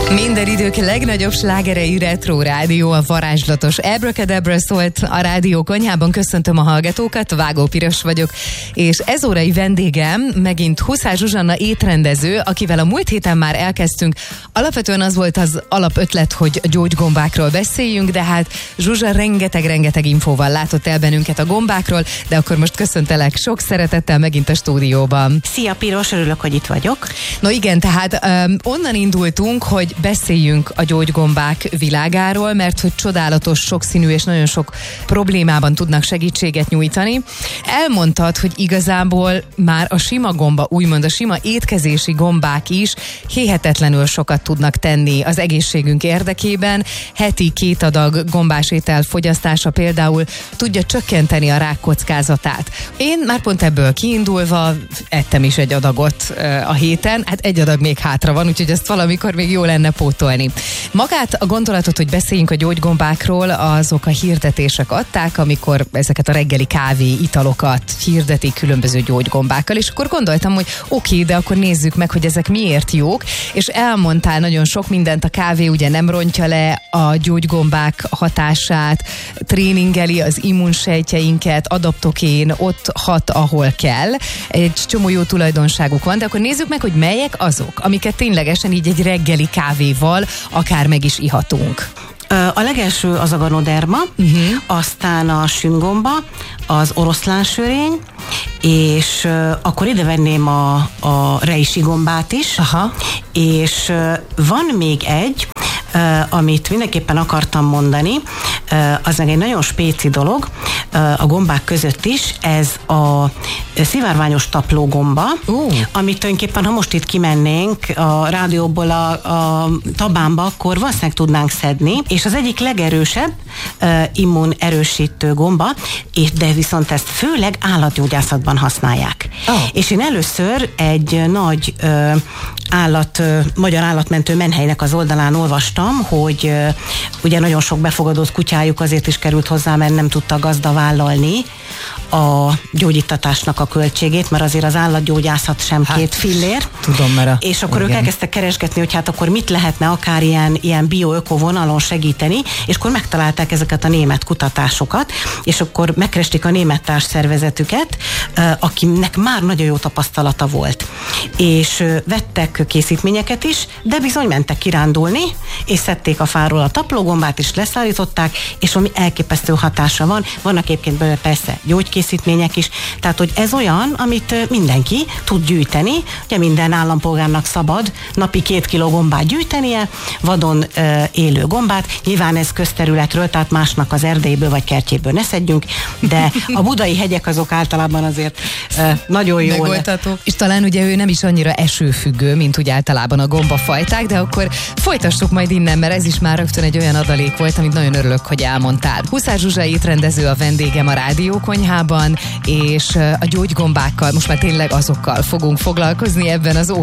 Minden idők legnagyobb slágerei Retro Rádió, a varázslatos Abracadabra szólt a rádió konyhában. Köszöntöm a hallgatókat, Vágó Piros vagyok, és ez órai vendégem megint Huszár Zsuzsanna étrendező, akivel a múlt héten már elkezdtünk. Alapvetően az volt az alapötlet, hogy a gyógygombákról beszéljünk, de hát Zsuzsa rengeteg infóval látott el bennünket a gombákról, de akkor most köszöntelek sok szeretettel megint a stúdióban. Szia Piros, örülök, hogy itt vagyok. No igen, tehát onnan indultunk, hogy beszéljünk a gyógygombák világáról, mert hogy csodálatos, sokszínű és nagyon sok problémában tudnak segítséget nyújtani. Elmondtad, hogy igazából már a sima gomba, úgymond a sima étkezési gombák is hihetetlenül sokat tudnak tenni az egészségünk érdekében. Heti 2 adag gombás étel fogyasztása például tudja csökkenteni a rák kockázatát. Én már pont ebből kiindulva ettem is egy adagot a héten, hát egy adag még hátra van, úgyhogy ezt valamikor még jó lenne pótolni. Magát a gondolatot, hogy beszéljünk a gyógygombákról, azok a hirdetések adták, amikor ezeket a reggeli kávé italokat hirdetik különböző gyógygombákkal, és akkor gondoltam, hogy oké, de akkor nézzük meg, hogy ezek miért jók, és elmondtál nagyon sok mindent. A kávé ugye nem rontja le a gyógygombák hatását, tréningeli az immunsejtjeinket, adaptogén, ott hat, ahol kell. Egy csomó jó tulajdonságuk van, de akkor nézzük meg, hogy melyek azok, amiket ténylegesen így egy reggeli kávéval akár meg is ihatunk. A legelső az a ganoderma, aztán a süngomba, az oroszlánsörény, és akkor ide venném a reisi gombát is. Aha. És van még egy, amit mindenképpen akartam mondani, az meg egy nagyon spéci dolog a gombák között is, ez a szivárványos taplógomba, amit tulajdonképpen, ha most itt kimennénk a rádióból a tabánba, akkor valószínűleg tudnánk szedni, és az egyik legerősebb immunerősítő gomba, de viszont ezt főleg állatgyógyászatban használják. És én először egy nagy magyar állatmentő menhelynek az oldalán olvastam, hogy ugye nagyon sok befogadott kutyájuk azért is került hozzá, mert nem tudta a gazda vállalni a gyógyítatásnak a költségét, mert azért az állatgyógyászat sem 2 fillér. Tudom, mert és akkor ők elkezdtek keresgetni, hogy hát akkor mit lehetne akár ilyen bio-öko vonalon segíteni, és akkor megtalálták ezeket a német kutatásokat, és akkor megkeresték a német társszervezetüket, akinek már nagyon jó tapasztalata volt. És vettek készítményeket is, de bizony mentek kirándulni, és szedték a fáról a taplógombát, és leszállították, és valami elképesztő hatása van. Vannak egyébként belőle persze gyógykészítmények is, tehát hogy ez olyan, amit mindenki tud gyűjteni, ugye minden állampolgárnak szabad napi 2 kiló gombát gyűjtenie, vadon élő gombát, nyilván ez közterületről, tehát másnak az erdélyből vagy kertjéből ne szedjünk, de a budai hegyek azok általában azért nagyon jól megoldhatók. És talán ugye ő nem is annyira esőfüggő, mint úgy általában a gombafajták, de akkor folytassuk majd innen, mert ez is már rögtön egy olyan adalék volt, amit nagyon örülök, hogy elmondtál. Huszár Zsuzsa étrendező a vendégem a rádiókonyhában, és a gyógygombákkal, most már tényleg azokkal fogunk foglalkozni ebben az